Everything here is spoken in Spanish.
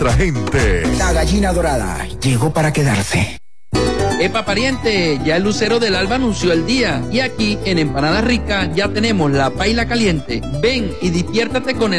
nuestra gente. La gallina dorada llegó para quedarse. Epa pariente, ya el lucero del alba anunció el día y aquí en Empanada Rica ya tenemos la paila caliente. Ven y diviértate con el